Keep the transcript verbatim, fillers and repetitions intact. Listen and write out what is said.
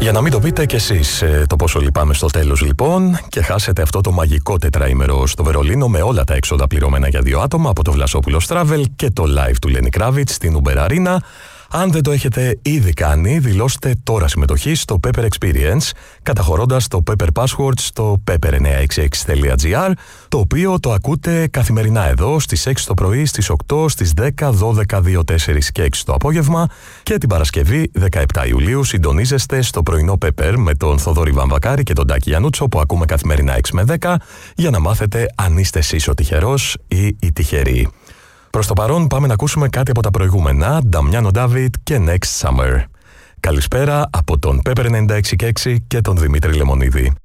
Για να μην το πείτε κι εσείς ε, το πόσο λυπάμαι στο τέλος λοιπόν και χάσετε αυτό το μαγικό τετραήμερο στο Βερολίνο με όλα τα έξοδα πληρωμένα για δύο άτομα από το Βλασόπουλος Travel και το live του Lenny Kravitz στην Uber Arena. Αν δεν το έχετε ήδη κάνει, δηλώστε τώρα συμμετοχή στο Pepper Experience, καταχωρώντας το Pepper Password στο pepper εννιακόσια εξήντα έξι τελεία τζι άρ, το οποίο το ακούτε καθημερινά εδώ στις έξι το πρωί, στις οκτώ, στις δέκα, δώδεκα, δύο, τέσσερα και έξι το απόγευμα και την Παρασκευή δεκαεπτά Ιουλίου συντονίζεστε στο πρωινό Pepper με τον Θοδωρή Βαμβακάρη και τον Τάκη Γιαννούτσο που ακούμε καθημερινά έξι με δέκα για να μάθετε αν είστε εσείς ο τυχερός ή η τυχερή. Προς το παρόν πάμε να ακούσουμε κάτι από τα προηγούμενα, Νταμιάνο Ντάβιτ και Next Summer. Καλησπέρα από τον Pepper ενενήντα έξι και έξι και τον Δημήτρη Λεμονίδη.